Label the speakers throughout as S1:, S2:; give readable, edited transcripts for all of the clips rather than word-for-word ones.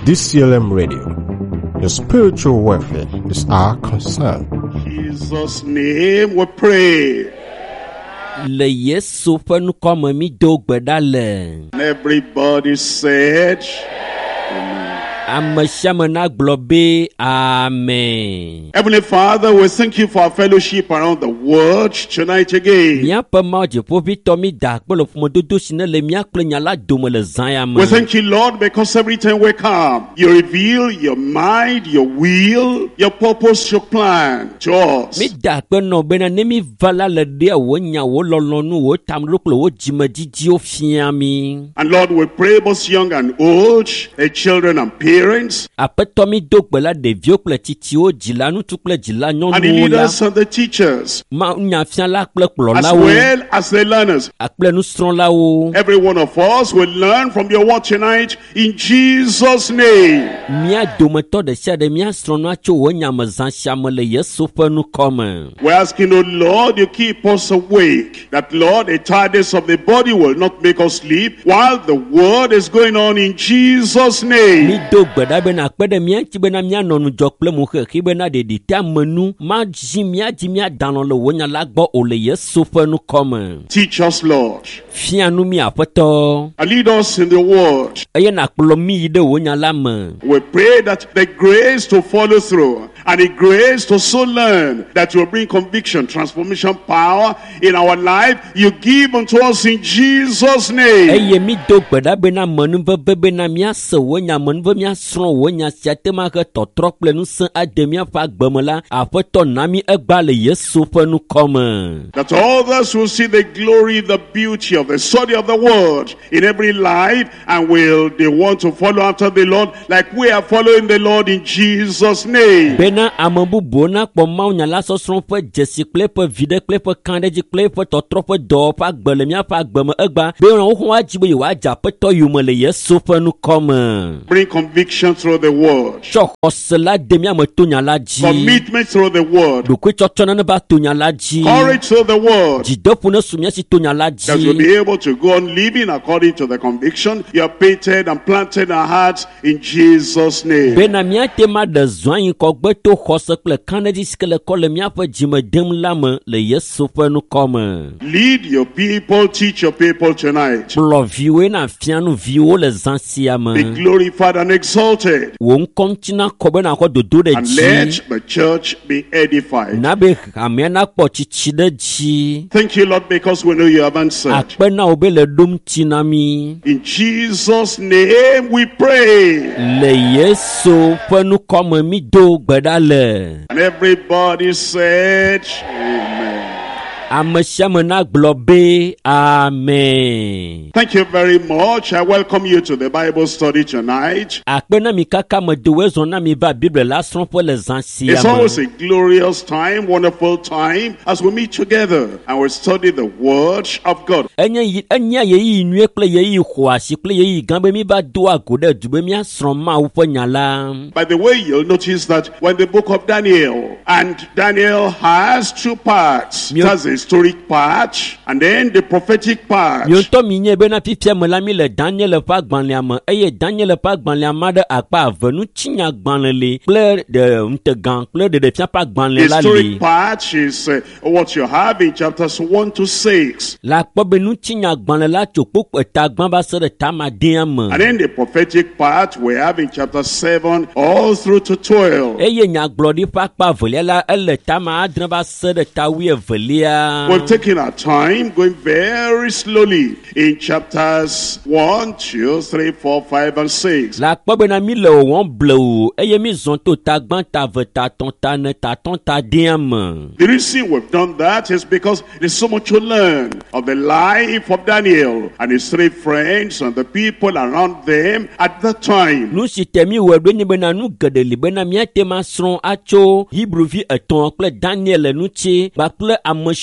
S1: DCLM Radio. Your spiritual welfare is our concern.
S2: In Jesus' name we pray.
S3: Le Yesu ƒe nukɔme mi do gbe ɖa le.
S2: And everybody said,
S3: Ame sia ame na gblɔ be amen.
S2: Heavenly Father, we thank you for our fellowship around the world tonight again.
S3: Míaƒe Mawu Dziƒoʋĩtɔ mi da akpe le ƒomedodo si ne le mía kple nya la dome le zã ya me.
S2: We thank you, Lord, because every time we come, you reveal your mind, your will, your purpose, your plan to us.
S3: Mi da akpe nɔ bena ne mi va la le ɖea wò nya wò lɔlɔnu wò tameɖo kple wò dzimedzidziwo fia mi.
S2: And Lord, we pray both young and old, children and parents,
S3: Aƒetɔ mi do gbe la ɖeviwo kple tsitsiwo, dzila ŋutsu kple dzila
S2: and the
S3: nyɔnuwo la.
S2: leaders and the teachers,
S3: Ma nyafiala kple
S2: as
S3: kplɔlawo.
S2: well as the learners.
S3: Akple nusrɔ̃lawo.
S2: Every one of us will learn from your word tonight in Jesus' name.
S3: Mía dometɔ ɖe sia ɖe mía srɔ̃nua tso wò nyamezã sia me le Yesu ƒe nukɔme.
S2: We're asking, oh Lord, you keep us awake. That, Lord, the tiredness of the body will not make us sleep while the word is going on in Jesus'
S3: Mi
S2: name.
S3: do gbe ɖa bena kpe ɖe mía ŋuti bena míanɔ nudzɔ kple moxexi bena ɖeɖi te amenu madzi míadzi míadanɔ le wò nya la gbɔ o le Yesu ƒe nukɔme.
S2: Teach us, Lord,
S3: Fia nu mi Aƒetɔ,
S2: and lead us in the word.
S3: eye nàkplɔ mi yi ɖe wò nya la me.
S2: We pray that the grace to follow through and the grace to so learn that will bring conviction, transformation, power in our life, you give unto us in Jesus' name.
S3: Eye mi do gbe ɖa bena menuveve bena míase wò nya menuve míasrɔ̃ wò nya sia te ma he tɔtrɔ kple ŋusẽ ade míaƒe agbeme la, Aƒetɔ na mi egba le Yesu ƒe nukɔme.
S2: That others will see the glory, the beauty of the study of the word in every life, and will they want to follow after the Lord like we are following the Lord in Jesus' name.
S3: Bena ame bubuwo nakpɔ Mawu nya la sɔsrɔ̃ ƒe dzesi kple eƒe viɖe kple eƒe kaɖedzi kple eƒe tɔtrɔ ƒe dɔwɔƒe agbe le míaƒe agbeme egba be wohã woadzi be yewoadze Aƒetɔ yome le Yesu ƒe nukɔme.
S2: Bring conviction through the word,
S3: Tsɔ xɔse la de míame to nya la dzi.
S2: commitment through the word,
S3: Ɖokuitsɔtsɔ ne va to nya la dzi.
S2: courage through the word,
S3: Dzideƒo ne su míasi to nya la
S2: that we'll
S3: dzi.
S2: be able to go on living according to the conviction you have painted and planted in our hearts in Jesus' name.
S3: Bena míate ma ɖe zɔa yi kɔgbe to xɔse kple kaɖedzi si ke le kɔ le míaƒe dzime dem la me le Yesu ƒe nukɔme.
S2: Lead your people, teach your people tonight.
S3: Kplɔ viwoe na fianu viwo le zã sia
S2: Be
S3: me.
S2: glorified and exalted,
S3: Wò ŋkɔ ŋuti nakɔ bena kɔ dodo ɖe
S2: and
S3: dzi.
S2: let the church be edified.
S3: Na be hamea nakpɔ tsitsi ɖe dzi.
S2: Thank you, Lord, because we know you have answered.
S3: Akpe na wo be le ɖom ŋuti na mi.
S2: In Jesus' name we pray.
S3: Le Yesu ƒe nukɔme mi do gbe ɖa le.
S2: And everybody said, Amen.
S3: Ame sia ame na gblɔ be amen.
S2: Thank you very much. I welcome you to the Bible study tonight.
S3: Akpe na mi kaka me do zɔ na mi va Bible la srɔ̃ƒe le zã sia
S2: It's
S3: me.
S2: always a glorious time, wonderful time as we meet together and we study the Word of God.
S3: Enya yeyi nyuie kple yeyi xɔasi kple yeyi gã be mi va do ago ɖe du be míasrɔ̃ Mawu ƒe nya la.
S2: By the way, you'll notice that when the book of Daniel, and Daniel has two parts. It has a historic part and then the prophetic part.
S3: Mi ŋutɔ mi nye bena fifia me la mi le Daniel ƒe agbalẽa me eye Daniel ƒe agbalẽa ma ɖe akpa eve nutsinya agbalẽ li kple ŋutegã kple ɖeɖefia ƒe agbalẽ
S2: The
S3: la
S2: historic
S3: li.
S2: part is what you have in chapters 1 to 6.
S3: La kpɔ be nutsinya agbalẽ la tso kpokpo etagbã va se ɖe tamadea me.
S2: And then the prophetic part we have in chapter 7 all through to 12.
S3: Eye nyagblɔɖi ƒe akpa evelia la ele tama adre va se ɖe ta wuievelia.
S2: We've taken our time going very slowly in chapters 1, 2, 3, 4, 5, and 6.
S3: La kpɔ bena mi le wɔm blewu eye mi zɔn to tagbã ta ve ta tɔn ta ne ta tɔn ta dea me.
S2: The reason we've done that is because there's so much to learn of the life of Daniel and his three friends and the people around them at that time.
S3: Nu si te mi wɔ ɖo nye bena nu geɖe li bena míate ma srɔ̃ atso Hebrevi etɔ̃ kple Daniel ŋuti kpakple ame siwo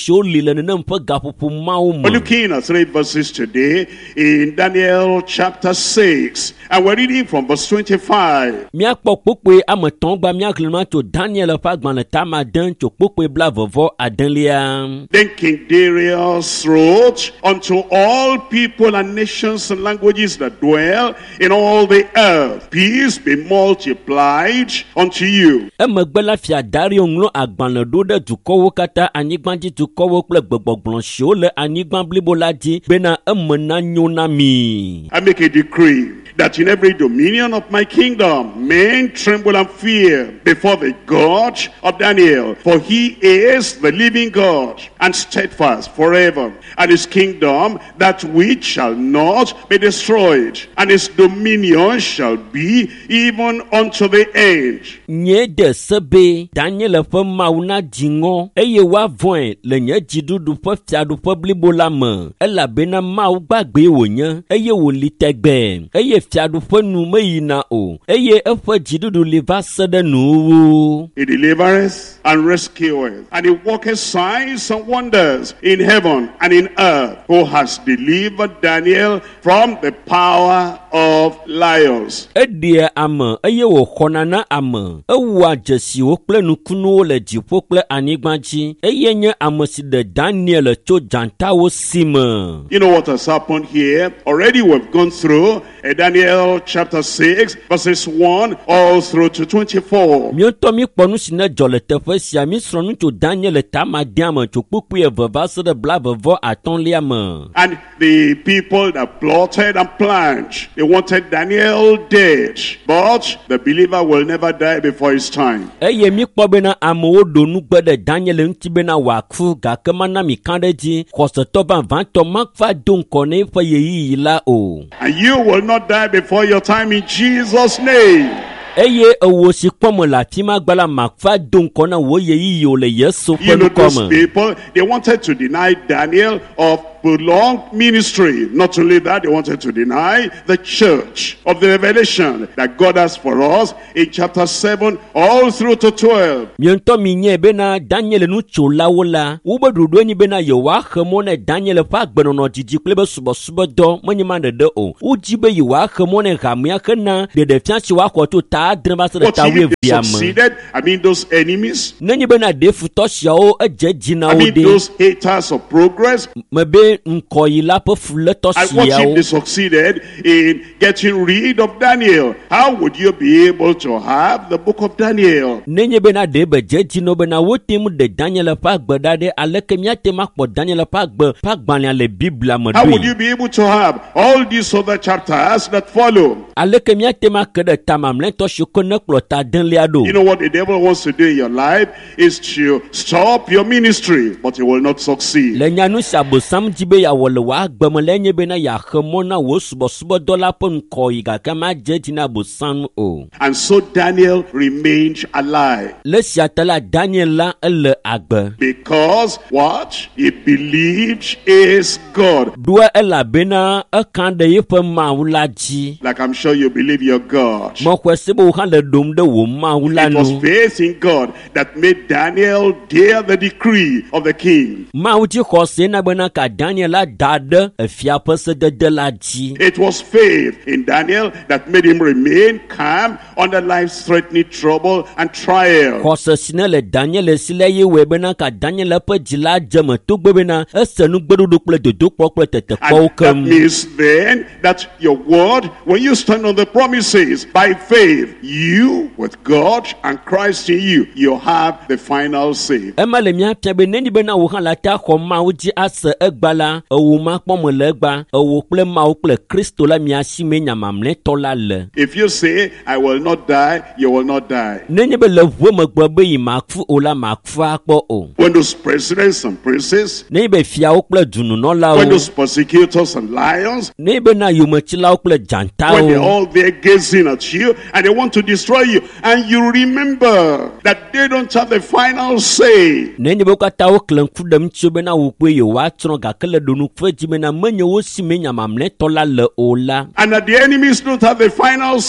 S3: show li le nenem pe gapopo mawo
S2: We're
S3: mo.
S2: looking at 3 verses today in Daniel chapter 6. And we're reading from verse 25.
S3: Mia kpɔ kpokpe ame tɔn gba mia glima tso Daniel ƒe agbalẽ tama den tso kpokpe blavɔvɔ adelia.
S2: Then King Darius wrote unto all people and nations and languages that dwell in all the earth, peace be multiplied unto you.
S3: Emegbe la fia Dario ŋlɔ agbalẽ ɖo ɖe dukɔwo katã anyigbadzi dukɔwo kple gbegbɔgblɔsiwo le anyigba blibo la dzi bena eme nanyo na mi.
S2: I make a decree that in every dominion of my kingdom men tremble and fear before the God of Daniel, for he is the living God and steadfast forever, and his kingdom that which shall not be destroyed, and his dominion shall be even unto the end.
S3: Nye de sebe Daniel ƒe mawu na dziŋɔ eye woavɔ̃e le nye dziɖuɖu ƒe fiaɖuƒe blibo la me, elabena mawu gbagbe wònye eye wòli tegbe eye fiaɖuƒe nu meyina o eye eƒe dziɖuɖu li va se ɖe nuwuwu.
S2: He delivereth and rescueth, and he worketh signs and wonders in heaven and in earth, who has delivered Daniel from the power of lions.
S3: Eɖia ame eye wòxɔna na ame, ewɔa dzesiwo kple nukunuwo le dziƒo kple anyigba dzi, eye nye ame si ɖe Daniel tso dzantawo si me.
S2: You know what has happened here? Already we've gone through Daniel chapter 6 verses 1 all through to 24.
S3: Míotɔ mi kpɔ nu si ne dzɔ le teƒe sia, mi srɔ̃ nu tso Daniel tamadea me tso kpukpui eve va se ɖe blavevɔ atɔ̃lia me.
S2: And the people that plotted and planned, they wanted Daniel dead, but the believer will never die before his time.
S3: Eye mi kpɔ bena amewo ɖo nugbe ɖe Daniel ŋuti bena wòaku, gake mana mi kan ɖe dzi, xɔsetɔ vavãtɔ makva do ŋkɔ ne eƒe ɣeyiɣi la o.
S2: And you will not die before your time in Jesus' name.
S3: Eye ewo si kpɔme le afi ma gbe la makva do ŋkɔ na wo ɣeyiɣi o le Yesu ƒe
S2: You know, those
S3: nukɔ me.
S2: people, they wanted to deny Daniel of prolonged ministry. Not only that, they wanted to deny the church of the revelation that God has for us in chapter 7 all through to 12.
S3: Mientɔ mi nye bena Daniel nutsolawo la, wobe ɖoɖoe nye bena yewoaxe mɔ ne Daniel ƒe agbenɔnɔ didi kple be subɔsubɔdɔ menye ma ɖeɖe o. Wodzi be yewoaxe mɔ ne hamea hena ɖeɖefia si woaxɔ tso ta adre va se ɖe
S2: But
S3: ta
S2: if they
S3: wuievia me.
S2: succeeded, I mean those enemies,
S3: Nenye bena ɖe futɔ siawo edze dzi na
S2: I
S3: wo
S2: mean
S3: ɖe,
S2: those haters of progress,
S3: mebe ŋkɔyila ƒe fuletɔ
S2: and what if
S3: siawo.
S2: they succeeded in getting rid of Daniel? How would you be able to have the book of Daniel?
S3: Nenye bena ɖe be dze dzi no bena wotem ɖe Daniel ƒe agbe ɖa ɖe, aleke míate makpɔ Daniel ƒe agbe ƒe agbalẽa le Biblia me
S2: How would you
S3: ɖoe?
S2: be able to have all these other chapters that follow?
S3: Aleke míate make ɖe ta mamlɛtɔ siwo ke ne kplɔ ta delia ɖo?
S2: You know what the devil wants to do in your life is to stop your ministry, but he will not succeed.
S3: Le nyanu si abosam dzi be yeawɔ le wòa agbe me le nye bena yeaxe mɔ na wò subɔsubɔdɔ la ƒe ŋkɔyi gake madze dzi na abosam o.
S2: And so Daniel remained alive.
S3: Le sia te la Daniel la ele agbe.
S2: Because what? He believed is God.
S3: Ɖoa elabena eka ɖe yeƒe Mawu la dzi.
S2: Like I'm sure you believe your God.
S3: Mexɔe se be wò hã le ɖom ɖe wò Mawu la
S2: It was
S3: nu.
S2: faith in God that made Daniel dare the decree of the king.
S3: Mawu dzi xɔse na bena ka Daniel la da ɖe efia ƒe sedede la dzi.
S2: It was faith in Daniel that made him remain calm under life-threatening trouble and trial.
S3: Xɔse si ne le Daniel si le ye wɔe bena ka Daniel ƒe dzi la dze me togbɔ bena ese nu gbeɖoɖo kple dodokpɔ kple tetekpɔwo
S2: And that
S3: kem.
S2: means then that your word, when you stand on the promises by faith, you with God and Christ in you, you have the final say.
S3: Ema le míafia be nenye bena wò hã la ta xɔ Mawu dzi ase egba la, ewo makpɔ me le egba, ewo kple Mawu kple Kristo la mia si me nyamamlɛtɔ la le.
S2: If you say, I will not die, you will not die.
S3: Nenye be le ʋue megbe be yi maku o la maku akpɔ o.
S2: When those presidents and princes,
S3: Nenye be fiawo kple
S2: when
S3: dununɔlawo,
S2: those persecutors and lions,
S3: nenye be na yometsilawo kple
S2: when they're
S3: dzantawo,
S2: all there gazing at you and they want to destroy you, and you remember that they don't have the final say.
S3: nenye be wo katã wokle ŋku ɖem tso bena wò kpoe yewoatsrɔ̃ gake le ɖonuƒe dzi bena menye wo si me nyamamlɛtɔ la le o la.
S2: And that the enemies don't have the final say.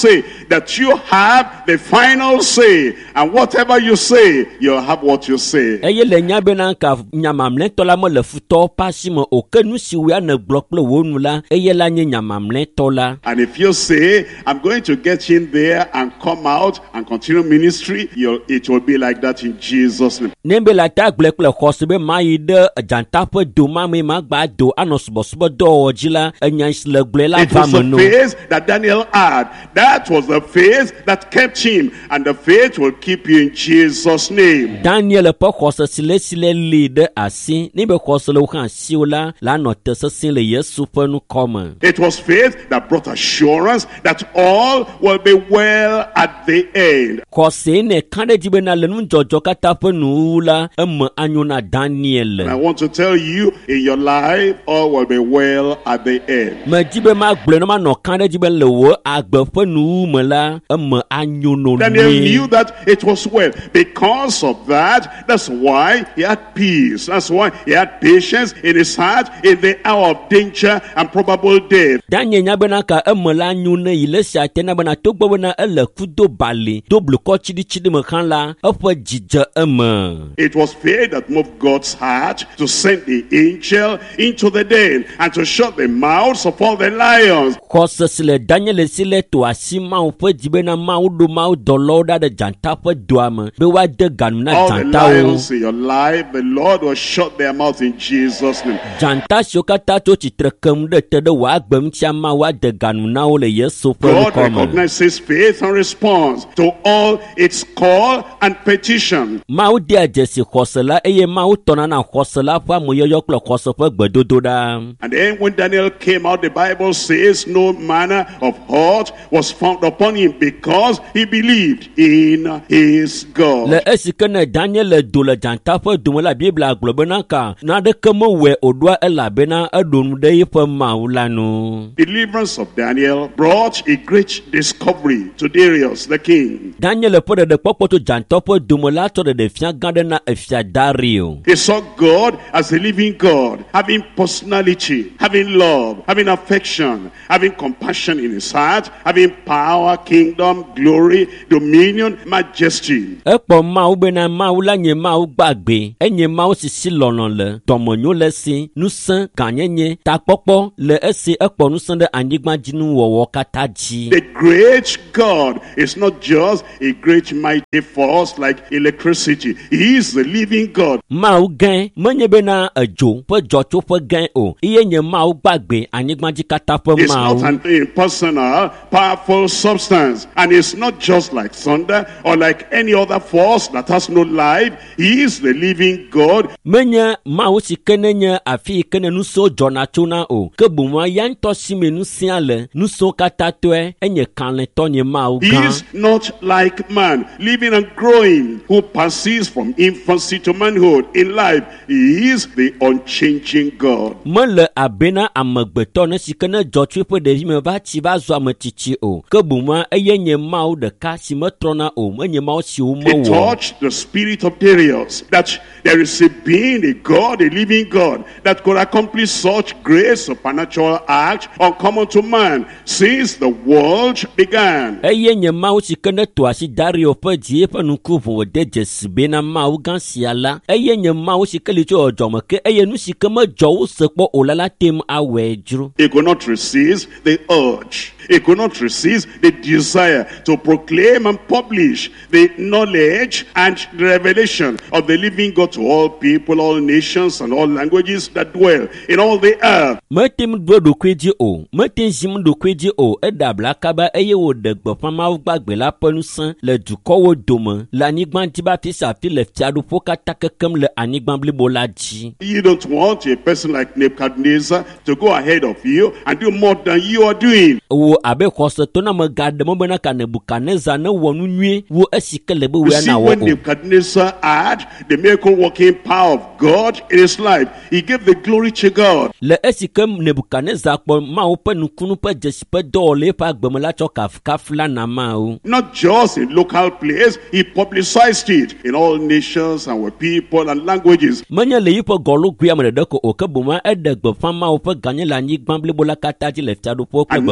S2: that you have the final say, and whatever you say, you'll have what you say.
S3: Eye le nya be na ka nyamamle to la mo le futo pasimo o ke nu si we na gbokple wo nu la eye la nye nyamamle to la.
S2: And if you say, I'm going to get in there and come out and continue ministry, it will be like that in Jesus' name.
S3: Nembe la ta gbekple khosbe mai de janta pe do ma me ma gba do anosbo do ojila enya isle gble la
S2: It was the
S3: vamano.
S2: faith that Daniel had. That was the faith that kept him, and the faith will keep you in Jesus' name.
S3: Daniel pe khose sile lead asi ni be khose le kan siula la note se sin le Yesu pe nu come.
S2: It was faith that brought assurance that all will be well at the end.
S3: Khose ne kande jibe na le nu jojo kata pe nu la em anyuna Daniel.
S2: I want to tell you, in your life, all will be well at the end.
S3: Me jibe ma gble no ma no kande jibe le wo agbe pe nu me la em anyuno
S2: Daniel
S3: ni.
S2: knew that it was well. Because of that, that's why he had peace. That's why he had patience in his heart in the hour of danger and probable death.
S3: Daniel nya bena ka em la nyune ile sia tena bena togbo bena ele kudo bali double ko chidi me kan la epo jije em.
S2: It was faith that moved God's heart to send the angel into the den and to shut the mouths of all the lions.
S3: Kosa sile Daniel sile to asima upe jibena maudu mau doloda de janta pe duame be wa de ganuna
S2: All the
S3: janta o
S2: lions in your life, the Lord will shut their mouths in Jesus' name.
S3: janta shokata to chitrekem de te de wa gbem chama wa de ganuna o le Yesu pe
S2: God
S3: komo.
S2: recognizes faith and responds to all its call and petition.
S3: Mau dia jesi khosela eye mau tona na khosela pa mo yoyo klo khoso pe gbedodo da.
S2: And then when Daniel came out, the Bible says no manner of hurt was found upon him because he believed in his God.
S3: Le esikene Daniel le do le janta pe do la Bible globena ka na de kemo we odwa elabena edonu de yipe maulanu.
S2: Deliverance of Daniel brought a great discovery to Darius the king.
S3: Daniel pe de popo to janta pe do la to de fia gande na efia Dario.
S2: He saw God as a living God, having personality, having love, having affection, having compassion in his heart, having power, kingdom, glory, dominion, majesty.
S3: Epo mau bena mau la nye mau gbagbe enye mau sisi lono le tomonyo le si nusan ganyenye ta popo le esi epo nusan de anigba jinu wowo kata ji.
S2: The great God is not just a great mighty force like electricity. He is the living God.
S3: Mau gen menye bena ejo pe jocho pe gen o iye nye mau gbagbe anigba ji kata pe
S2: It's
S3: mau.
S2: not an impersonal, powerful substance. And it's not just like thunder or like any other force that has no life. He is the living God.
S3: Menye mau si kene nye afi kene nuso jona chuna o ke bumwa yanto sime nusiale nuso kata tue enye kanle tonye mau
S2: He
S3: gan.
S2: is not like man, living and growing, who passes from infancy to manhood in life. He is the unchanging God.
S3: Mele abena amegbeto ne si kene jotwe pe de me ba ti ba zo ametichi o ke bumwa eye nye mau de ka si metrona o menye mau si o
S2: It
S3: mo.
S2: touched the spirit of Darius that there is a being, a God, a living God that could accomplish such great supernatural acts uncommon to man since the world began.
S3: Eye nye mau si kene to asi Dario pe die pe nukuvo de jesibe na mau gan siala eye nye mau si kele cho ojoma ke eye nu si keme jowo sepo olala tem awejru.
S2: He could not resist the urge. He could not resist the desire to proclaim and publish the knowledge and the revelation of the living God to all people, all nations, and all languages that dwell in all the earth.
S3: Metim do kweji o metin sim do kweji o edabla kaba eye wo de gbofa ma gbagbe la penu san le duko wo dome la nigban ti ba fi sa fi le fiadu pokata kekem le anigban blibo la ji.
S2: You don't want a person like Nebuchadnezzar to go ahead of you and do more than you are doing.
S3: Wo abe khose to na me gade mo bena ka Nebuchadnezzar na wonu nwie wo asikele be
S2: You
S3: we
S2: see,
S3: na wo
S2: when
S3: o.
S2: Nebuchadnezzar had the miracle working power of God in his life, he gave the glory to God.
S3: Le esikem Nebuchadnezzar po ma wo pe nukunu pe jesi pe dole pa gbemela cho kafla na ma o.
S2: Not just in local place, he publicized it in all nations and with people and languages.
S3: Menye le yipo golu gwi amede ko o ke buma edegbe fama o pe ganye la nyigban blibo la kata ji le fiadu po pe
S2: And now when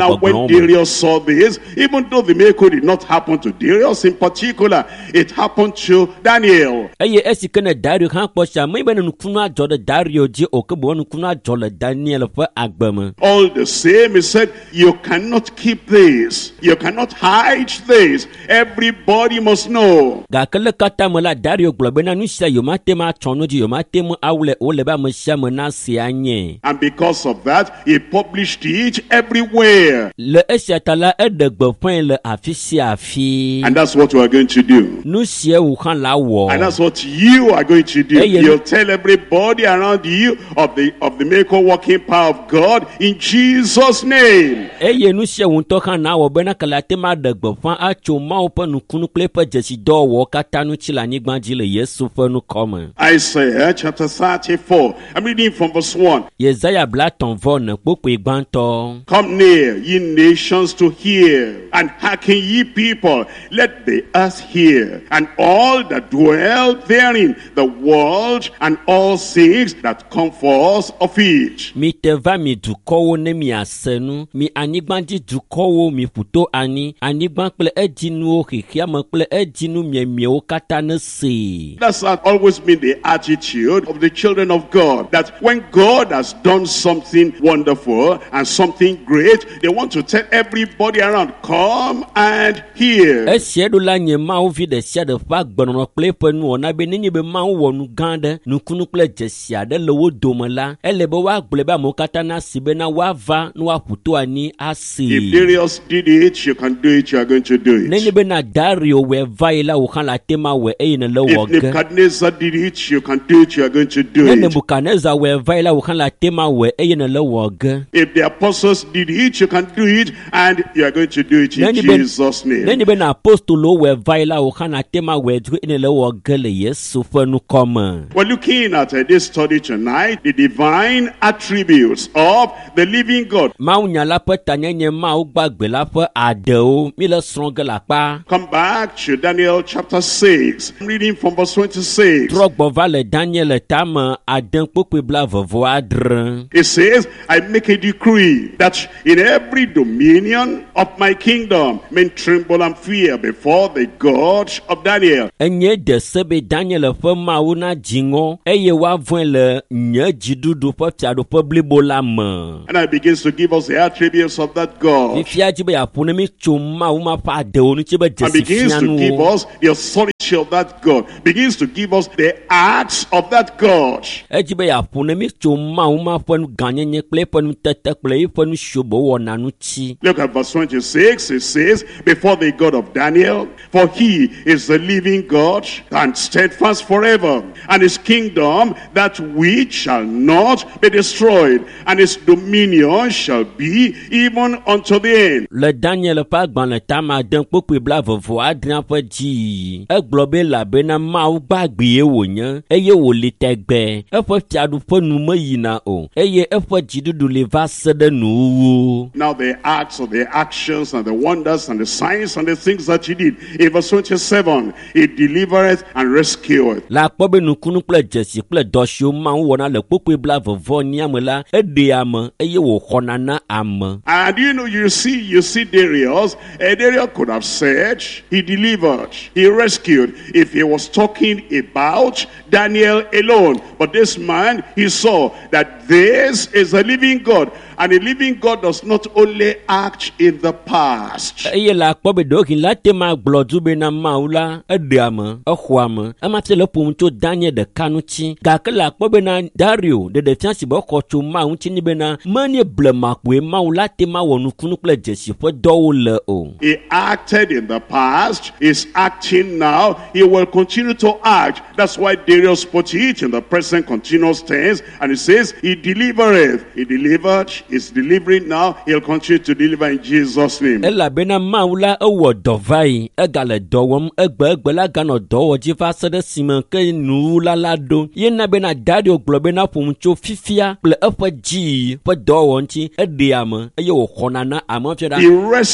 S2: Darius saw this, even though the miracle did not happen to Darius in particular, it happened to Daniel.
S3: Eye esikene Dario han kposha me be nukunu ajo de Dario ji okebo nukunu ajo le Daniel fa agbeme.
S2: All the same, he said, you cannot keep this. You cannot hide this. Everybody must know.
S3: Ga kele kata me la Dario glo be na nu sia yo mate ma chono ji yo mate mu awle o le ba me sia me na si anye.
S2: And because of that, he published it everywhere.
S3: Le esiatala edegbe fun le afisi afi.
S2: And that's what we are going to do.
S3: Nu sia wu kan la wo.
S2: And that's what you are going to do. You'll tell everybody around you of the miracle working power of God in Jesus' name.
S3: Eye nu sia wu to kan na wo be na kala te ma degbe fun a cho ma o pe nukunu klepe jesi do wo kata nu chila nigbanji le Yesu fe nu come.
S2: Isaiah chapter 34. I'm reading from verse 1.
S3: Yesaya bla ton vo ne popo igbanto.
S2: Come near, ye nations, to hear, and hearken ye people. Let the earth hear, and all that dwell therein, the world and all things that come forth of it.
S3: Mi teva mi dukowo ne mi asenu, mi anigbanji dukowo mi puto ani, anigban kple ejinu hihiama kple ejinu miemiewo kata ne se.
S2: That's always been the attitude of the children of God, that when God has done something wonderful and something great, they want to tell everybody around, come and hear.
S3: Esiedo la nye ma ovi de sia de fa gbono kple penu ona be ni be ma wo nu gande nu kunu kple jesia de le wo domela elebe wa gble ba mo kata na sibe na wa va no wa puto ani asi.
S2: If Darius did it, you can do it, you are going to do it.
S3: Neni be na Dario we vaila wo kan la tema we e ne le wo
S2: If Nebuchadnezzar did it, you can do it, you are going to do it.
S3: Nebuchadnezzar we vaila wo kan la tema we e ne le wo ge.
S2: If the apostles did it, you can do it, and you are going to do it in Jesus' name.
S3: Neni be na apostolo we vaila wo kan la tema we du ne le wo ge le Yesu fe nu come.
S2: We're looking at this study tonight, the divine attributes of the living God.
S3: Ma unya la pe tanyenye ma u gbagbe la pe adeo mi le sronge la pa.
S2: Come back to Daniel chapter 6. I'm reading from verse 26.
S3: Trogbo va le Daniel tam aden pope bla vovo adre.
S2: It says, I make a decree that in every dominion of my kingdom men tremble and fear before the God of Daniel.
S3: Enye de sebe Daniel fe ma u na jingo eye wa voin le nye jidudu fe fiado fe blibo la me.
S2: And I begins to give us the attributes of that God.
S3: Fifia jibe ya pune mi chuma u ma fa de onu chibe
S2: And begins to give us the authority of that God. Begins to give us the acts of that God.
S3: Ejibe ya pune mi chuma u ma fe nu ganyenye kple fe nu tete kple fe nu shobo wo na nu chi.
S2: Look at verse 26. It says, before the God of Daniel, for he is the living God and steadfast forever, and his kingdom that which shall not be destroyed, and his dominion shall be even unto the end.
S3: Le Daniel pa gban le tama den popo bla vovo adran fe ji. Eglobe la be na ma u gbagbe wo nya eye wo le tegbe. E fe fiadu fe nu me yina o. Eye e fe jidudu le va sede nu.
S2: Now the acts of the actions and the wonders and the signs and the things that he did. In verse 27, he delivereth and rescueth.
S3: La kpobe nu kunu kple jesi kple dosio ma wo na le popo bla vovo niamela e de am eye wo khona na am.
S2: And you see Darius. Darius could have said he delivered, he rescued, if he was talking about Daniel alone. But this man, he saw that this is a living God. And a living God does not only act in the past.
S3: Eye la kpobe dokin la tema glodu be na maula e de am e khwam. E ma tele pum to Daniel de kanuchi. Ga ke la kpobe na Dario de fiansi bo ko to ma unchi ni be na manie blema kwe maula tema wonu kunu kple jesi fo do le o.
S2: He acted in the past, he's acting now, he will continue to act. That's why Darius put it in the present continuous tense, and it says he delivereth. He delivered, he's delivering now, he'll continue to deliver in Jesus' name.
S3: Ela bena maula e wo dovai e gale dowom e gbe la gano dowo jifa sede simen ke nu la do. Ye na bena Dario globe na pumcho fifia ple e fe ji fe dowo nchi e de am e yo khona na am fiada.
S2: He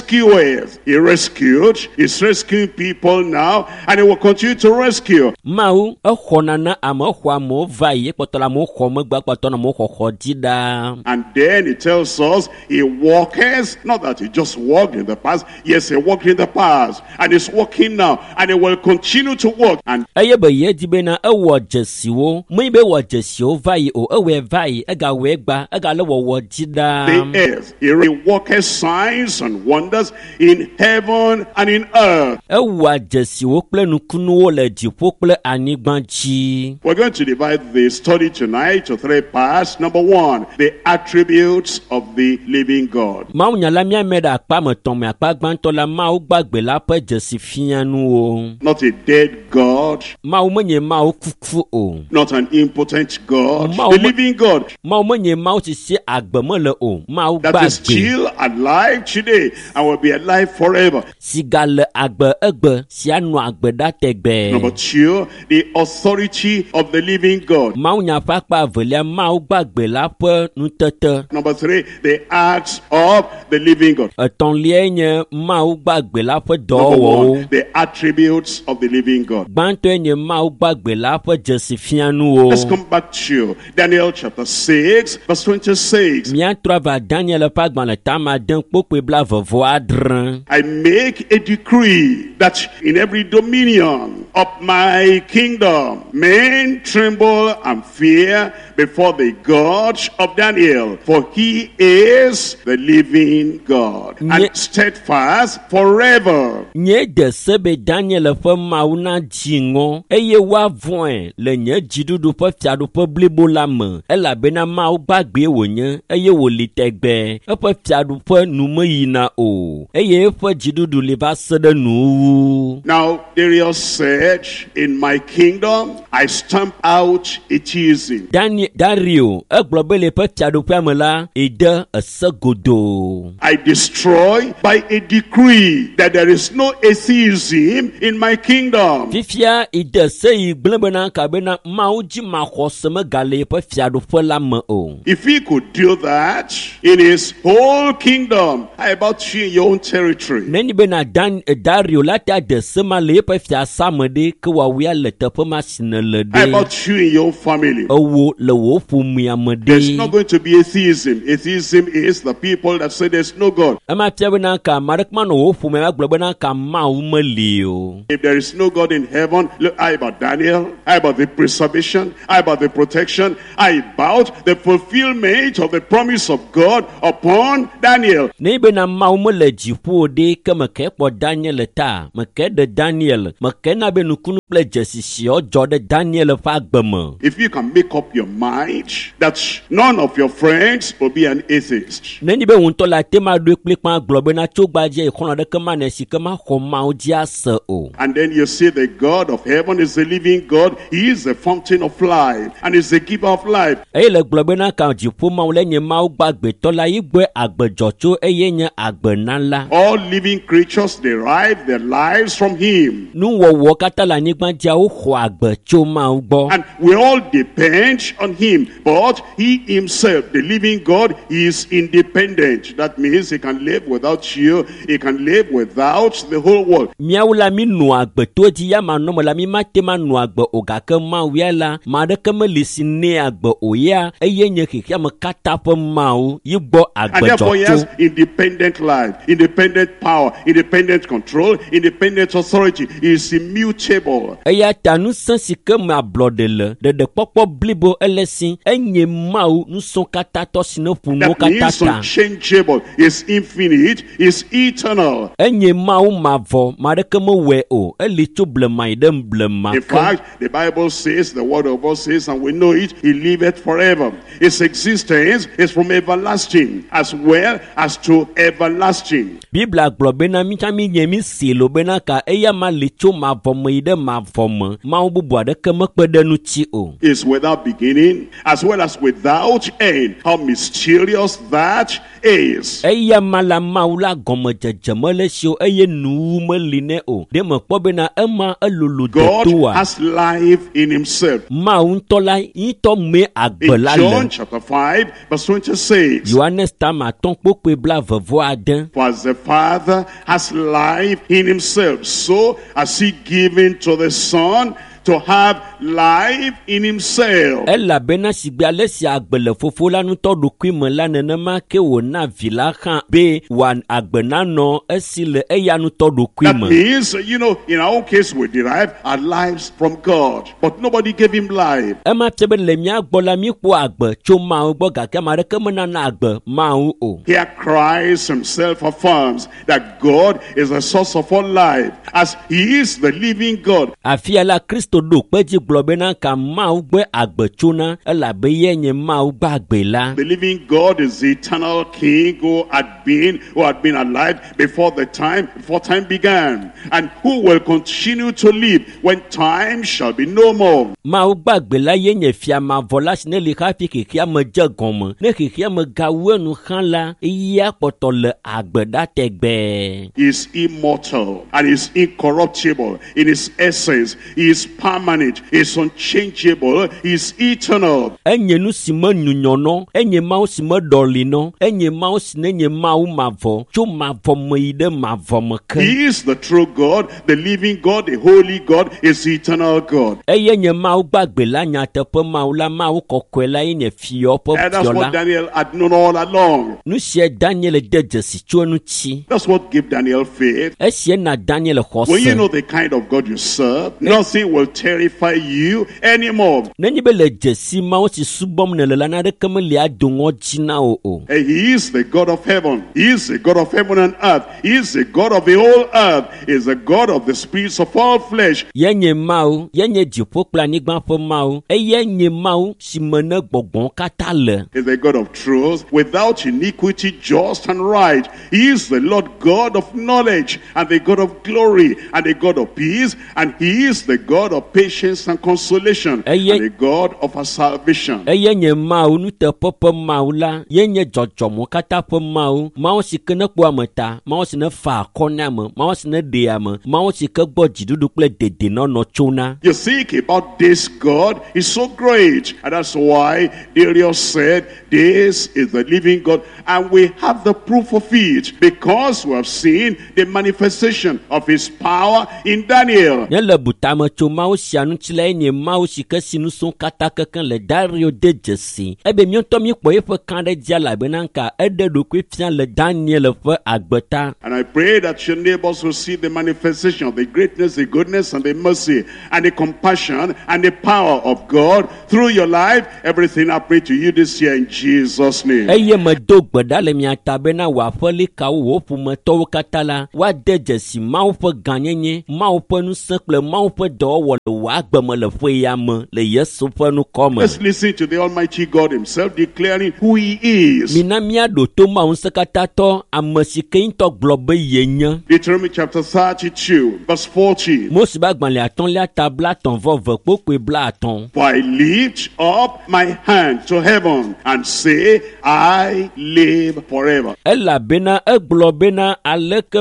S2: rescued, he's rescuing people now, and he will continue to rescue.
S3: Mau e khona na am khwa mo vai e potola mo khoma gba patona mo khojida.
S2: And then it tells us he walks, not that he just walked in the past. Yes, he walked in the past, and he's walking now, and he will continue to walk. And
S3: aye be ye di be na ewo jesiwo mo be wo jesiwo vai o ewe vai ega we gba ega le wo jida
S2: the earth, he worketh signs and wonders in heaven and in earth.
S3: ewa jesiwo ple nukunu wo le dipo ple anigbanji.
S2: We're going to divide the study tonight to 3 parts. Number 1, the attributes of the living God.
S3: Ma unyala mi ameda akpa meton me akpa gbanto la ma u gbagbe la pe jesi fianu o.
S2: Not a dead God.
S3: Ma u menye ma u kuku o.
S2: Not an impotent God.
S3: Ma
S2: The living God
S3: ma u menye ma u ti se agbemo le o. Ma u
S2: that is
S3: gbagbe.
S2: still alive today and will be alive forever.
S3: Siga le agbe egbe si anu agbe da tegbe.
S2: Number 2, the authority of the living God.
S3: Ma unya fa kpa velia ma u gbagbe la pe nutete.
S2: Number 3, the acts of the living God.
S3: Eton lie nye ma u gbagbe la pe do
S2: Number
S3: wo.
S2: 1, the attributes of the living God.
S3: Gbanto nye ma u gbagbe la pe jesi fianu o.
S2: Let's come back to Daniel chapter 6, verse 26.
S3: Mia trava Daniel pa gban le tama den kpokpe bla vovo adren.
S2: I make a decree that in every dominion of my kingdom, men tremble and fear before the God of Daniel, for he is the living God and steadfast forever.
S3: Nye de sebe Daniel fe mauna jingo eye wa voin le nye jidudu pe fiadu pe blibo la me ela bena ma u gbagbe wo nye eye wo li tegbe e pe fiadu pe nu me yina o eye fe jidudu li va sede nu.
S2: Now Darius said, in my kingdom I stamp out atheism.
S3: Dario eglobe le pe fiadu pe me la ede esegodo.
S2: I destroy by a decree that there is no atheism in my kingdom.
S3: Fifia ide sei gblebena ka bena ma uji ma khoseme gale pe fiadu pe la me o.
S2: If he could do that in his whole kingdom, how about you in your own territory?
S3: Neni bena Dario lata de sema le pe fia samede ke wa wia le tepe masine le de.
S2: How about you in your own family?
S3: Owo le wo fu miamede.
S2: There's not going to be atheism. Atheism is the people that say there's no God.
S3: Ama tia bena ka marekma no wo fu me bena ka ma umeli o.
S2: If there is no God in heaven, look, how about Daniel? How about the preservation? How about the protection? How about the fulfillment of the promise of God upon Daniel?
S3: Ne bena ma umele jipu de ke me ke po Daniel ta, me ke de Daniel, me ke na benu kunu ple jesi si o jode Daniel fa gbeme.
S2: If you can make up your mind that none of your friends will be an atheist.
S3: Neni be wunto la tema do ekplikpan globe na chogba je ikono de kema na si kema khoma o dia se o.
S2: And then you see the God of heaven is the living God. He is the fountain of life and is the giver of life.
S3: Eye le globe na ka jipo ma le nye ma o gbagbe to la igbe agbejocho eye nye agbe nala.
S2: All living creatures derive their lives from him.
S3: Nu wo kata la nigba dia o kho agbecho ma o gbo.
S2: And we all depend on him. But he himself, the living God, is independent. That means he can live without you. He can live without the whole world.
S3: Miaula mi nu agbe to di ya ma no la mi ma te ma nu agbe o ga ke ma wi la ma de ke me lisine agbe o ya eye nye kike ma kata pe ma o yi gbo agbe
S2: And therefore he has
S3: jojo.
S2: independent life, independent power, independent control, independent authority. He is immutable.
S3: Eya tanu sensi ke ma blode le de popo blibo elesin enye ma o nu son kata to sino fu no
S2: That
S3: kata
S2: means
S3: ta.
S2: unchangeable, is infinite, is eternal.
S3: Enye ma o ma vo ma de ke me we o eli tu blema idem blema.
S2: In fact, the Bible says, the word of God says, and we know it, he liveth forever. His existence is from everlasting as well as to everlasting.
S3: Bibla globe na mi chami nyemi silo bena ka eya ma li tu ma vo me ide ma vo me ma o bubu de ke me pede nu ti o.
S2: Is without beginning as well as without end. How mysterious that is.
S3: Eya mala maula gomo jejemele sho eye nu me line o de mo po bena ema elulu de
S2: God
S3: toa
S2: has life in himself.
S3: ma untola ito me
S2: In
S3: agbela
S2: John
S3: le
S2: chapter 5 verse 26.
S3: Johannes tama ton pope bla vevo aden.
S2: For as the Father has life in himself, so has he given to the Son to have life in himself.
S3: Elabena sigbe ale si agbe le fofo la ŋutɔ ɖokui me la nenema ke wòna vi la hã be wòan agbe nanɔ esi le eya ŋutɔ ɖokui
S2: That
S3: me.
S2: means, in our own case, we derive our lives from God, but nobody gave him life.
S3: Ema fie be le mía gbɔ la míkpɔ agbe tso Mawu gbɔ gake ame aɖeke menana agbe Mawu o.
S2: Here Christ himself affirms that God is the source of all life, as he is the living God.
S3: Afia la Kristo ɖo kpe dzi gblɔ bena ka Mawu gbe agbe tsona elabe ye nye Mawu gbe agbe la.
S2: The living God is the eternal King who had been alive before time began, and who will continue to live when time shall be no more.
S3: Mawu gbe agbe la ye nye fia mavɔ la si ne li hafi xexea me dze gɔme. Ne xexea me gawu enu hã la, eya kpɔtɔ le agbe ɖa tegbe.
S2: He is immortal and is incorruptible in his essence. He is permanent, he is unchangeable, he is eternal.
S3: Enye nu si me nyunyɔnɔ, enye Mawu si me ɖɔlinɔ, enye Mawu si ne nye Mawu mavɔ, tso mavɔ me yi ɖe mavɔ me ke.
S2: He is the true God, the living God, the holy God, is the eternal God.
S3: Eye nye Mawu gbagbe la nyateƒe Mawu la Mawu kɔkɔe la ye nye fiɔ ƒe
S2: And that's
S3: fiɔ
S2: what
S3: la.
S2: Daniel had known all along.
S3: Nu sia Daniel de dzesi tso eŋuti.
S2: That's what gave Daniel faith.
S3: Esie na Daniel
S2: When you know
S3: xɔse.
S2: the kind of God you serve, nothing will terrify you anymore.
S3: Nenye be le dzesi Mawu si subɔm nele la naɖeke meli ado ŋɔdzi na wo o.
S2: And he is the God of heaven. He is the God of heaven and earth. He is the God of the whole earth. He is the God of the spirits of all flesh.
S3: Ye nye Mawu, ye nye dziƒo kple anyigba ƒe Mawu, eye nye Mawu si me ne gbɔgbɔ katã le.
S2: He is the God of truth, without iniquity, just and right. He is the Lord God of knowledge, and the God of glory, and the God of peace, and he is the God of patience and consolation, and the God of our salvation.
S3: Eye nye Mawu nuteƒe ƒe Mawu la, ye nye dzɔdzɔme katã ƒe Mawu, Mawu si ke ne kpɔ ame ta, Mawu si ne fa akɔ ne ame, Mawu si ne ɖe ame, Mawu si ke gbɔ dziɖuɖu kple dedienɔnɔ tsona.
S2: You think about this God is so great, and that's why Darius said, this is the living God, and we have the proof of it, because we have seen the manifestation of his power in Daniel.
S3: Nye le butame tso Mawu sia ŋuti la ye nye Mawu si ke si nusrɔ̃ katã kekeŋ le Dario de dzesi. Ebe míawo míkpɔ eƒe kã ɖe dzi elabena nka eɖe ɖokui fia le Daniel ƒe agbeta.
S2: And I pray that your neighbors will see the manifestation of the greatness, the goodness, and the mercy, and the compassion, and the power of God through your life. Everything I pray to you this year in Jesus' name.
S3: Eye medo gbe ɖa le mia ta bena wòaƒe likawo wò ƒometɔwo katã la, woade dzesi Mawu ƒe gãnyenye, Mawu ƒe ŋusẽ kple Mawu ƒe dɔwɔwɔ le wò agbe me le ƒe ya me le Yesu ƒe nukɔ me.
S2: Let's listen to the Almighty God himself declaring who he is.
S3: Mina míaɖo to Mawu ŋusẽkatãtɔ ame si ke ŋutɔ gblɔ be ye nye.
S2: Deuteronomy chapter 32, verse 14.
S3: Mose be agbalẽ atɔ̃lia ta blaetɔ̃-vɔ-eve kpokpoe blaatɔ̃.
S2: For I lift up my hand to heaven and say, I live forever.
S3: Elabena egblɔ bena aleke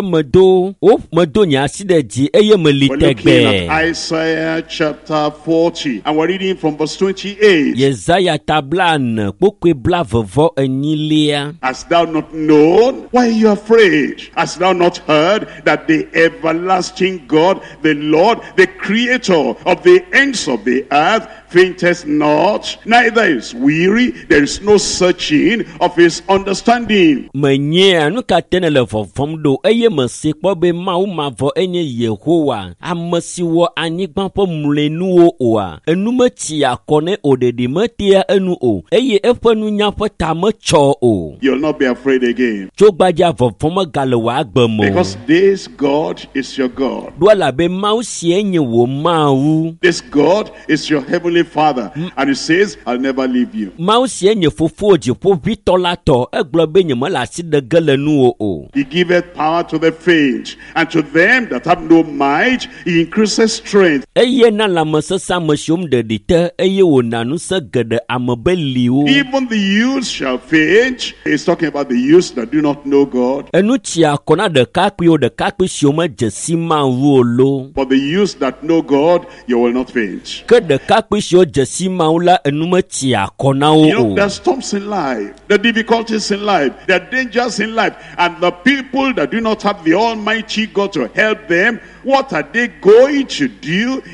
S3: medo nye asi ɖe dzi eye meli
S2: We're looking
S3: tegbe.
S2: at Isaiah chapter 40, and we're reading from verse 28.
S3: Yesaya ta blaene kpokpoe blaeve-vɔ-enyilia.
S2: Hast thou not known? Why are you afraid? Hast thou not heard that the everlasting God, the Lord, the creator of the ends of the earth, fainteth not, neither is weary, there is no searching of his understanding.
S3: Menyea nu katã ne le vɔvɔm ɖo eye mese kpɔ be Mawu mavɔ enye Yehowa, ame si wɔ anyigba ƒe mlɔenuwo oa. Enu metsi akɔ ne o ɖeɖi metea enu o, eye eƒe nunya ƒe ta metsɔ o.
S2: You'll not be afraid again.
S3: Tso gbadza vɔvɔ megale wò agbe me o.
S2: Because this God is your God.
S3: Ɖo elabe Mawu sie nye wò Mawu.
S2: This God is your heavenly Father. And he says, I'll never leave you.
S3: Mawu sie nye fofo dziƒoʋĩtɔ la tɔ, egblɔ be nyemele asi ɖe ge le nuwò o.
S2: He giveth power to the faint, and to them that have no might, he increases strength.
S3: Eye na lãmesesẽ ame siwo ɖeɖi te, eye wòna ŋusẽ geɖe ame beliwo.
S2: Even the youths shall faint. He's talking about the youths that do not know God.
S3: Enu tsi akɔ na ɖekakpuiwo, ɖekakpui siwo medze si Mawu o lo.
S2: But the youths that know God, you will not faint.
S3: Ke ɖekakpui siwo dze si Mawu la, enu metsi akɔ na wo
S2: You know,
S3: o.
S2: there are storms in life, there are difficulties in life, there are dangers in life, and the people that do not have the Almighty God to help them, what are they going to do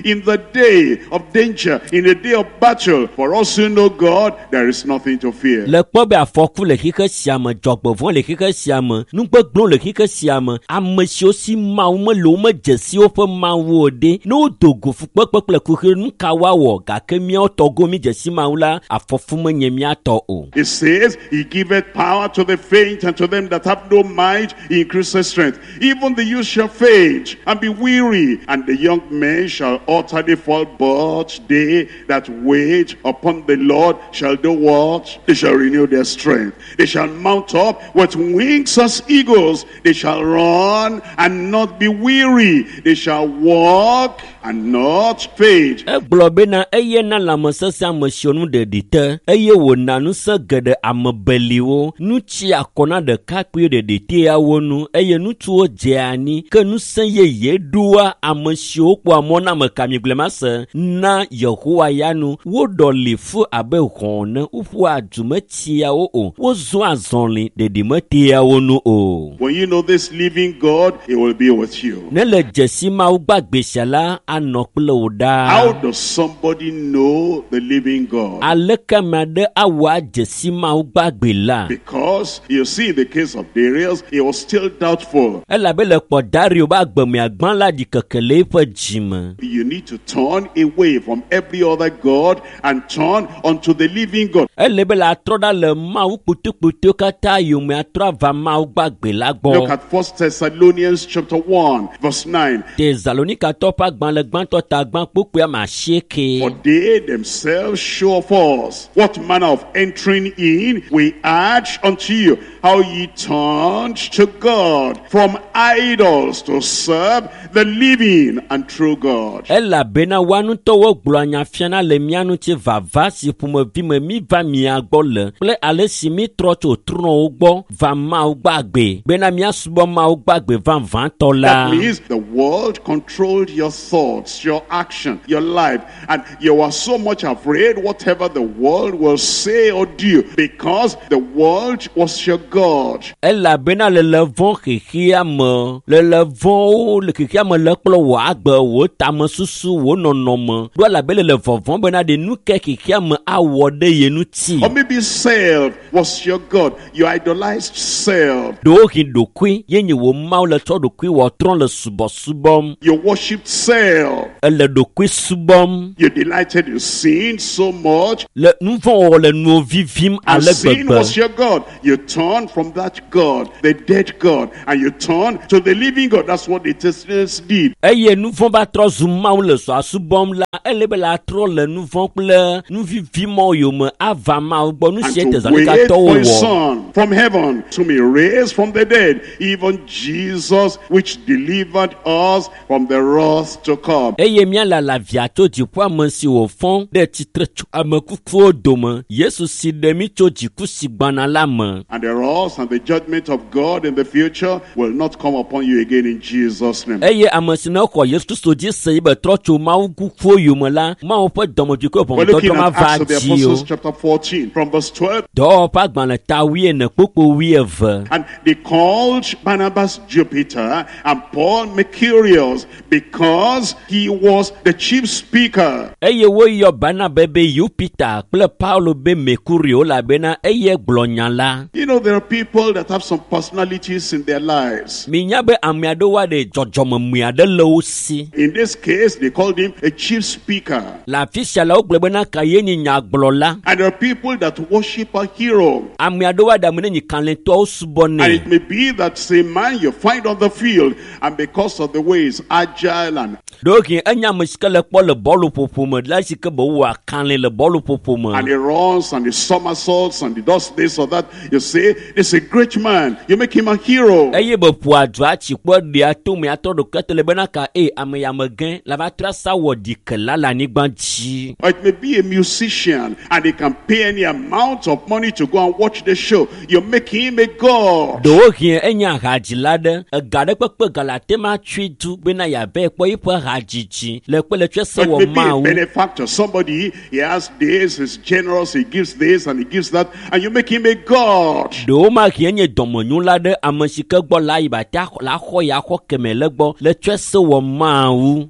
S2: in the day of danger, in the day of battle. For us who know God, there is nothing to fear.
S3: Le kpɔ be afɔku le xixe sia me, dzɔgbevɔ le xixe sia me, nugbegblẽ le xixe sia me, ame siwo si Mawu mele wo dzesiwo ƒe Mawu o ɖe, ne wodo go fukpekpe kple kuxi nu ka woawɔ, gake míawo tɔgbo mi dzesi Mawu la, afɔfu menye míatɔ o.
S2: It says, He giveth power to the faint, and to them that have no might, He increases strength. Even the youth shall faint and be weary, and the young men shall utterly fall. But they that wait upon the Lord shall do what? They shall renew their strength. They shall mount up with wings as eagles. They shall run and not be weary. They shall walk and not faint.
S3: Egblɔ bena eye na lãmesesẽ ame siwo nu ɖeɖi te, eye wòna ŋusẽ geɖe ame beliwo, nu tsi akɔ na ɖekakpuiwo ɖeɖiteawo nu, eye ŋutsuwo dze anyi, ke ŋusẽ yeye ɖoa ame siwo kpɔa mɔ na ame kamigblẽmase na Yehowa ya nu, woɖɔli fu abe hɔ̃ ne, woƒua dumetsiawo o, wozua azɔli ɖeɖimeteawo nu o.
S2: When you know this living God, He will be with you.
S3: Ne le dzesi Mawu gbagbe sia la, anɔ kple wò ɖaa.
S2: How does somebody know the living God?
S3: Aleke ame aɖe awɔ adzesi Mawu gbagbe la?
S2: Because you see, in the case of Darius, he was still doubtful.
S3: Elabe le kpɔ Dario be agbemiagbã la ɖi keke le eƒe dzime.
S2: You need to turn away from every other God and turn unto the living God.
S3: Ele be le atrɔ ɖa le Mawu kputukputuwo katã yome atrɔ ava Mawu gbagbe la gbɔ.
S2: Look at 1 Thessalonians chapter 1, verse 9.
S3: Tesalonikatɔ ƒe agbalẽ gbãtɔ ta gbã kpukpui ame asieke.
S2: For they themselves show of us what manner of entering in we urge unto you, how ye turned to God from idols to serve the living and true God.
S3: Elabena wanutɔwo gblɔ anyafiana le mía ŋuti vava si ƒomevi me mi va mia gbɔ le, kple ale si mi trɔ tso trɔ̃wo gbɔ va Mawu gbagbe, bena míasubɔ Mawu gbagbe vavãtɔ la.
S2: That means the world controlled your thoughts, your action, your life, and you were so much afraid whatever the world will say or do, because the world was your God.
S3: Elabena le vɔ̃ xexea me, le vɔ̃wo le xexea me le kplɔ wò agbe, wò tame susu, wò nɔnɔme, ɖo elabe le vɔvɔ̃ bena ɖe nu ke xexea me awɔ ɖe ye ŋuti.
S2: Or maybe self was your God. You idolized self.
S3: Ɖohi ɖokui ye nye wò Mawu le tsɔ ɖokui wɔ trɔ̃ le subɔsubɔm.
S2: You worshipped self.
S3: Ele ɖokui subɔm.
S2: You delighted in sin so much.
S3: Le nu vɔ̃ wɔwɔ le nuwo vivim
S2: And
S3: ale
S2: sin was
S3: gbegbe.
S2: your God. You turned from that God, the dead God, and you turned to the living God. That's what the Thessalonians did.
S3: Eye nu vɔ̃ va trɔ zu Mawu le sɔa subɔm la, ele be la trɔ le nu vɔ̃ kple nu vivimɔ yome ava Mawu gbɔ, nu
S2: And
S3: sie
S2: to wait for
S3: Tesalonikatɔwo
S2: His
S3: wɔ.
S2: Son from heaven to be raised from the dead, even Jesus, which delivered us from the wrath to come.
S3: Eye míale alavia tso dziƒo ame si wòfɔ̃ ɖe tsitre tso ame kukuwo dome, Yesu si ɖe mí tso dziku si gbana la me.
S2: And the wrath and the judgment of God in the future will not come upon you again in Jesus' name.
S3: Eye ame si ne xɔ Yesu Kristo dzi se yi be trɔ tso Mawu kukuwo yome la, Mawu ƒe dɔmedzoe
S2: We're looking
S3: ʋɔnudɔdrɔ̃ ma
S2: at
S3: va
S2: Acts of the
S3: dzi o.
S2: Apostles chapter 14 from verse 12.
S3: Dɔwɔƒe agbalẽ ta 14 kpokpo 12.
S2: And they called Barnabas Jupiter and Paul Mercurius, because he was the chief speaker.
S3: Eye woyɔ Barnabas be Jupiter kple Paulo be Mercurio elabena eye gblɔ nya la.
S2: You know, there are people that have some personalities in their lives.
S3: Minya be ame aɖewo ɖe dzɔdzɔmemui aɖe le wo si.
S2: In this case, they called him a chief speaker.
S3: Le afi sia la wogblɔ bena ka ye nye nyagblɔla.
S2: And there are people that worship a hero.
S3: Ame aɖewo ɖe ame ne nye kalẽtɔwo subɔnɛ.
S2: And it may be that same man you find on the field, and because of the way he's agile and
S3: Ɖoke enye ame si ke le kpɔ le bɔluƒoƒo me, la si ke be wowɔ akalẽ le bɔluƒoƒo
S2: and
S3: me.
S2: he runs and he somersaults and he does this or that, you say, this is a great man. You make him a hero.
S3: Eye be ƒoa dzɔa tsi kpɔ ɖea tome atɔ ɖoke te le bena ka ame ya me gẽ la va tra sa wɔ ɖikela le anyigba dzi.
S2: Or it may be a musician and he can pay any amount of money to go and watch the show. You make him a god.
S3: Ɖewohĩ enye ahadzila ɖe, ega ɖe kpekpe galate ma tsoe du bena yeave kpɔ yiƒe hadzidzi le kpe le tsoe se
S2: Or it
S3: wɔ
S2: may be a
S3: Mawu.
S2: benefactor. Somebody, he has this, he's generous, he gives this and he gives that, and you make him a god.
S3: Ɖewo ma hĩ enye dɔmenyula ɖe ame si ke gbɔ la yi ba te la xɔ ya xɔ kemɛ le gbɔ le tsoe se wɔ Mawu.
S2: Or it may be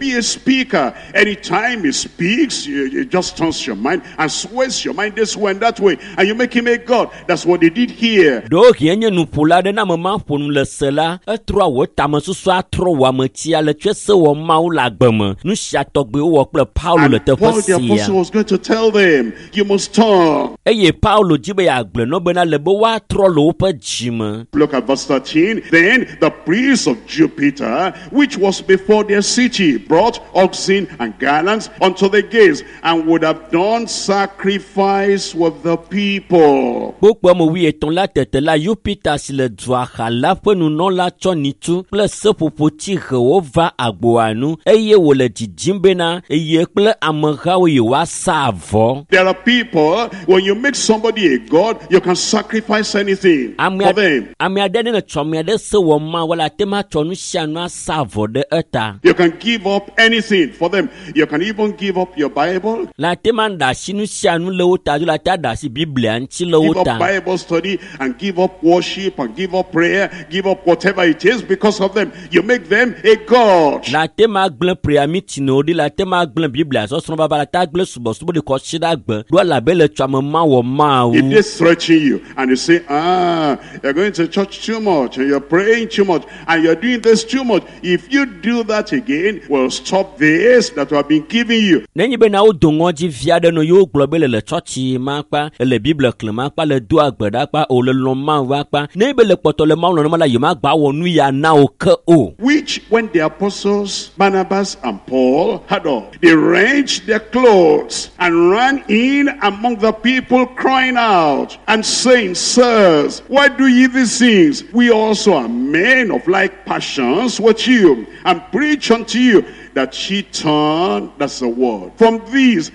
S2: be a speaker. Anytime he speaks, it just turns your mind and sways your mind this way and that way, and you make him a god. That's what they did here.
S3: Do hienye nupula de na mama ponu le sela etro wo tamesusu atro wa metia le twese wo mawu la gbeme nu sia togbe wo kple Paulo le
S2: And Paul the
S3: tefosia
S2: apostle was going to tell them, you must turn.
S3: eye Paulo jibe ya gble no bena le bo wa tro lo pe jime.
S2: Look at verse 13. Then the priest of Jupiter, which was before their city, brought oxen and garlands unto the gates, and would have done sacrifice with the people.
S3: Pokpo mo wi eton la tete la Jupiter si le dua khala pe nu no la chonitu ple sepopo ti ho va agboanu eye wo le jijimbe na eye ple amha wo wa savo.
S2: There are people, when you make somebody a god, you can sacrifice anything for them.
S3: Ami ade ne chome de se wo ma wala tema chonu sia no savo de eta.
S2: You can give up anything for them. You can even give up your Bible,
S3: La tema da sinu sia nu le uta la ta da si Biblia nti le
S2: give up
S3: uta.
S2: Bible study, and give up worship, and give up prayer, give up whatever it is because of them. You make them a god.
S3: La tema gble prayer meeting no di la tema gble Biblia so so baba la ta gble subo subo de ko shida gbe do la be le chama ma wo ma
S2: If
S3: wu.
S2: they threaten you and they say, you're going to church too much, and you're praying too much, and you're doing this too much, if you do that again, we'll stop this that we have been giving you.
S3: Nenyi be na o dongo ji viade no yo glo be le church ma pa le Bible klema pa le do agbeda pa o le lo ma wa pa ne be le poto le ma no ma la yo ma gba wo nu ya na o ke o.
S2: Which, when the apostles Barnabas and Paul had all, they wrenched their clothes and ran in among the people, crying out and saying, Sirs, why do ye these things? We also are men of like passions with you, and preach unto you that she turn, that's the word, from these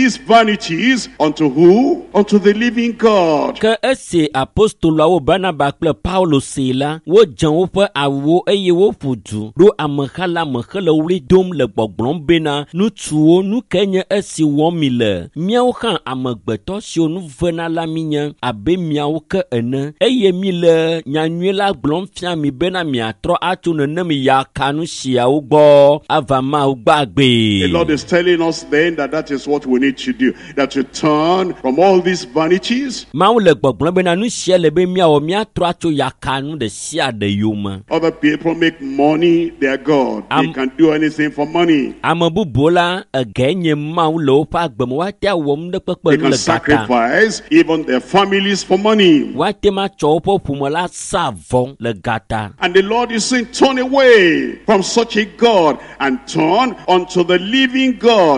S2: vanities unto who? Unto the living God.
S3: Ke ese apostolo wo Barnabas kple Paulo sela wo jan wo pe awo eye wo fudu do amekhala mekhle wli dom le gbogblom bena nu tuo nu kenye esi wo mi le miawo kan amegbeto si onu vena la minya abe miawo ke ene eye mi le nyanyue la gblom fia mi bena miatro atu nenem ya kanu siawo gbo ava
S2: The Lord is telling us then that is what we need to do, that to turn from all these vanities.
S3: Other
S2: people make money their God. They can do anything for money. They can sacrifice even their families for money. And the Lord is saying, turn away from such a God and turn unto the living God.